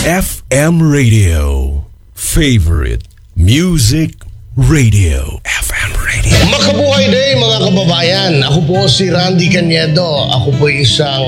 FM Radio. Favorite Music Radio. FM Radio. Makabuhay day mga kababayan. Ako po si Randy Cañedo. Ako po isang